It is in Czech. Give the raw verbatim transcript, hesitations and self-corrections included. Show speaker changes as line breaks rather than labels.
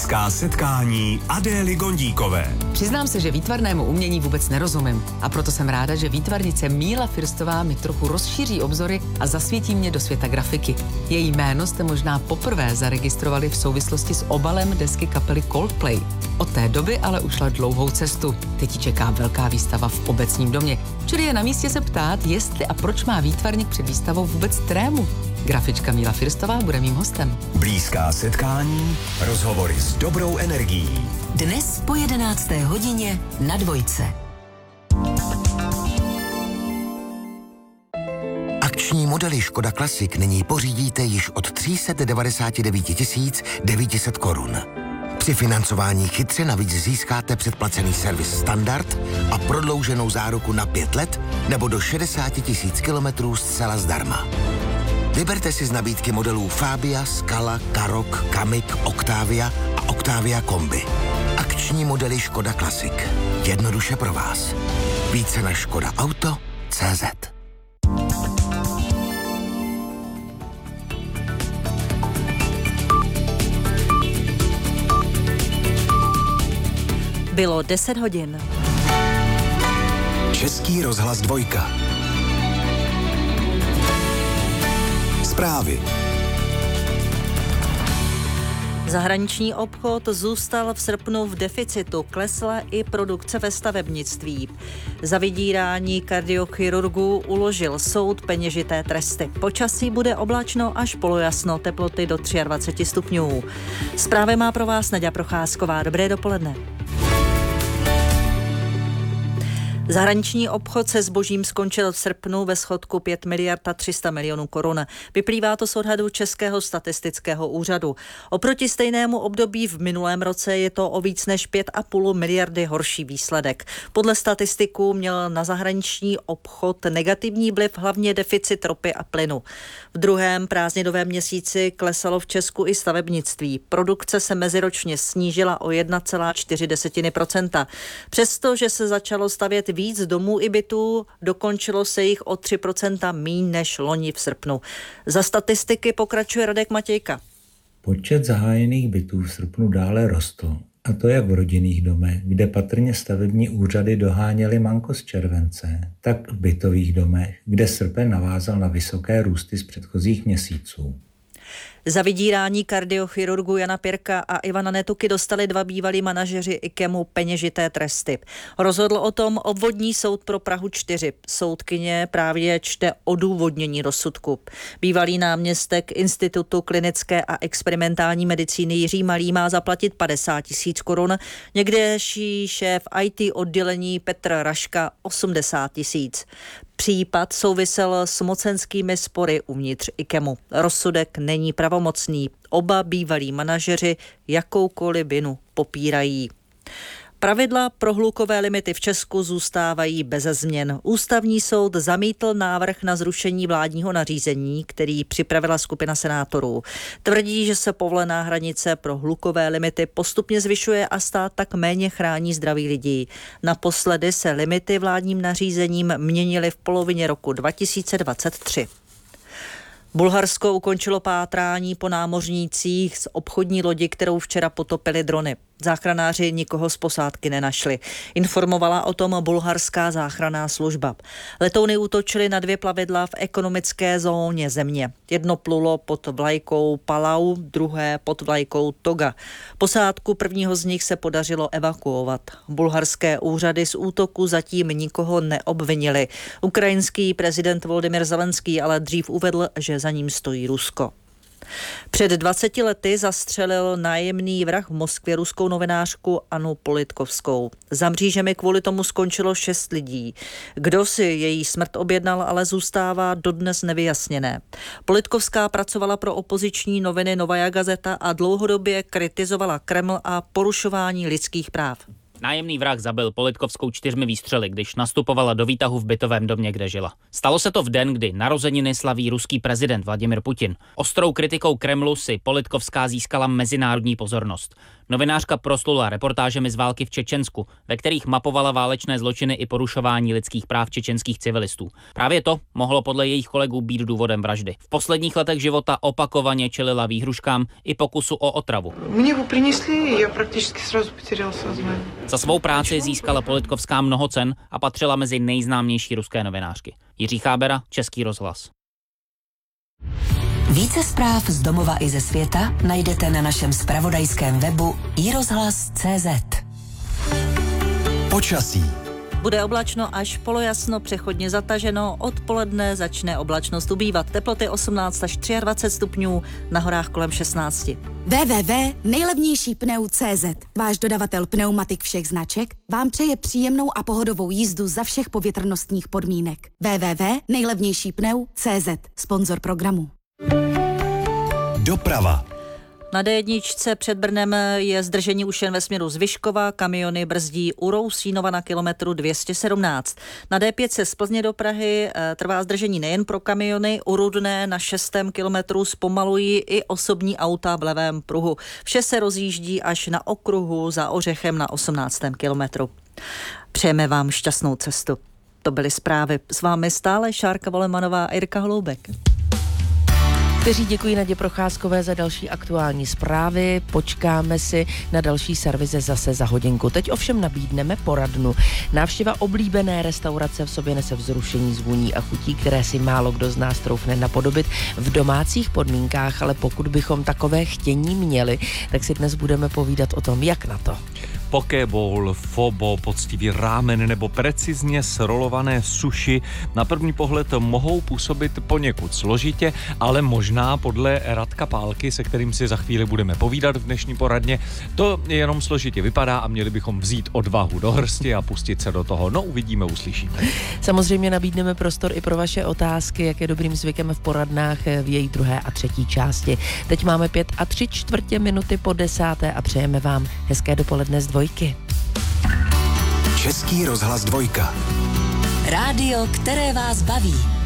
Blízká setkání Adély Gondíkové.
Přiznám se, že výtvarnému umění vůbec nerozumím. A proto jsem ráda, že výtvarnice Míla Firstová mi trochu rozšíří obzory a zasvětí mě do světa grafiky. Její jméno jste možná poprvé zaregistrovali v souvislosti s obalem desky kapely Coldplay. Od té doby ale ušla dlouhou cestu. Teď ji čeká velká výstava v Obecním domě. Čili je na místě se ptát, jestli a proč má výtvarník před výstavou vůbec trému. Grafička Míla Firstová bude mým hostem.
Blízká setkání, rozhovory s dobrou energií.
Dnes po jedenácté hodině na Dvojce.
Akční modely Škoda Classic nyní pořídíte již od tři sta devadesát devět tisíc devět set korun. Při financování chytře navíc získáte předplacený servis standard a prodlouženou záruku na pět let nebo do šedesát tisíc kilometrů zcela zdarma. Vyberte si z nabídky modelů Fabia, Scala, Karoq, Kamiq, Octavia a Octavia Kombi. Akční modely Škoda Classic. Jednoduše pro vás. Více na škoda auto tečka cé zet.
Bylo deset hodin.
Český rozhlas dvojka. Zprávy.
Zahraniční obchod zůstal v srpnu v deficitu, klesla i produkce ve stavebnictví. Za vydírání kardiochirurgů uložil soud peněžité tresty. Počasí bude oblačno až polojasno, teploty do dvacet tři stupňů. Zprávy má pro vás Naďa Procházková. Dobré dopoledne. Zahraniční obchod se zbožím skončil v srpnu ve schodku pět miliard a tři sta milionů korun. Vyplývá to z odhadu Českého statistického úřadu. Oproti stejnému období v minulém roce je to o víc než pět a půl miliardy horší výsledek. Podle statistiků měl na zahraniční obchod negativní vliv hlavně deficit ropy a plynu. V druhém prázdninovém měsíci klesalo v Česku i stavebnictví. Produkce se meziročně snížila o jedna celá čtyři procenta. Přestože se začalo stavět víc domů i bytů, dokončilo se jich o tři procenta míň než loni v srpnu. Za statistiky pokračuje Radek Matějka.
Počet zahájených bytů v srpnu dále rostl, a to jak v rodinných domech, kde patrně stavební úřady doháněly manko z července, tak v bytových domech, kde srpen navázal na vysoké růsty z předchozích měsíců.
Za vydírání kardiochirurgů Jana Pirka a Ivana Netuky dostali dva bývalí manažeři IKEMu peněžité tresty. Rozhodl o tom obvodní soud pro Prahu čtyři. Soudkyně právě čte odůvodnění rozsudku. Bývalý náměstek Institutu klinické a experimentální medicíny Jiří Malý má zaplatit padesát tisíc korun, někdejší šéf í té oddělení Petr Raška osmdesát tisíc. Případ souvisel s mocenskými spory uvnitř IKEMu. Rozsudek není pravomocný. Oba bývalí manažeři jakoukoliv vinu popírají. Pravidla pro hlukové limity v Česku zůstávají beze změn. Ústavní soud zamítl návrh na zrušení vládního nařízení, který připravila skupina senátorů. Tvrdí, že se povolená hranice pro hlukové limity postupně zvyšuje a stát tak méně chrání zdraví lidí. Naposledy se limity vládním nařízením měnily v polovině roku dva tisíce dvacet tři. Bulharsko ukončilo pátrání po námořnících z obchodní lodi, kterou včera potopily drony. Záchranáři nikoho z posádky nenašli. Informovala o tom bulharská záchranná služba. Letouny útočily na dvě plavidla v ekonomické zóně země. Jedno plulo pod vlajkou Palau, druhé pod vlajkou Toga. Posádku prvního z nich se podařilo evakuovat. Bulharské úřady z útoku zatím nikoho neobvinili. Ukrajinský prezident Volodymyr Zelenský ale dřív uvedl, že za ním stojí Rusko. Před dvaceti lety zastřelil nájemný vrah v Moskvě ruskou novinářku Annu Politkovskou. Za mřížemi kvůli tomu skončilo šest lidí. Kdo si její smrt objednal, ale zůstává dodnes nevyjasněné. Politkovská pracovala pro opoziční noviny Novaja Gazeta a dlouhodobě kritizovala Kreml a porušování lidských práv.
Nájemný vrah zabil Politkovskou čtyřmi výstřely, když nastupovala do výtahu v bytovém domě, kde žila. Stalo se to v den, kdy narozeniny slaví ruský prezident Vladimir Putin. Ostrou kritikou Kremlu si Politkovská získala mezinárodní pozornost. Novinářka proslula reportážemi z války v Čečensku, ve kterých mapovala válečné zločiny i porušování lidských práv čečenských civilistů. Právě to mohlo podle jejich kolegů být důvodem vraždy. V posledních letech života opakovaně čelila výhruškám i pokusu o otravu.
Mě ho přinesli, já prakticky sразу poтерял сознание.
Za svou práci získala Politkovská mnoho cen a patřila mezi nejznámější ruské novinářky. Jiří Chábera, Český rozhlas.
Více zpráv z domova i ze světa najdete na našem zpravodajském webu i rozhlas tečka cé zet.
Počasí.
Bude oblačno až polojasno, přechodně zataženo, odpoledne začne oblačnost ubývat. Teploty osmnáct až dvacet tři stupňů, na horách kolem šestnáct.
w w w tečka nejlevnější pneu tečka cé zet. Váš dodavatel pneumatik všech značek vám přeje příjemnou a pohodovou jízdu za všech povětrnostních podmínek. w w w tečka nejlevnější pneu tečka cé zet. Sponzor programu.
Doprava.
Na dé jedna před Brnem je zdržení už jen ve směru z Vyškova, kamiony brzdí u Rousínova na kilometru dvě stě sedmnáct. Na dé pět se z Plzně do Prahy trvá zdržení nejen pro kamiony, u Rudné na šestém kilometru zpomalují i osobní auta v levém pruhu. Vše se rozjíždí až na okruhu za Ořechem na osmnáctém kilometru. Přejeme vám šťastnou cestu. To byly zprávy. S vámi stále Šárka Volemanová a Jirka Holoubek.
Kteří děkuji Nadě Procházkové za další aktuální zprávy. Počkáme si na další servize zase za hodinku. Teď ovšem nabídneme poradnu. Návštěva oblíbené restaurace v sobě nese vzrušení zvůní a chutí, které si málo kdo z nás troufne napodobit v domácích podmínkách, ale pokud bychom takové chtění měli, tak si dnes budeme povídat o tom, jak na to.
Poké bowl, fobo, poctivý rámen nebo precizně srolované sushi na první pohled mohou působit poněkud složitě, ale možná podle Radka Pálky, se kterým si za chvíli budeme povídat v dnešní poradně, to jenom složitě vypadá a měli bychom vzít odvahu do hrsti a pustit se do toho. No, uvidíme, uslyšíme.
Samozřejmě nabídneme prostor i pro vaše otázky, jak je dobrým zvykem v poradnách v její druhé a třetí části. Teď máme pět a tři čtvrtě minuty po desáté a přejeme vám hezké dopoledne z dvojky.
Český rozhlas dvojka.
Rádio, které vás baví.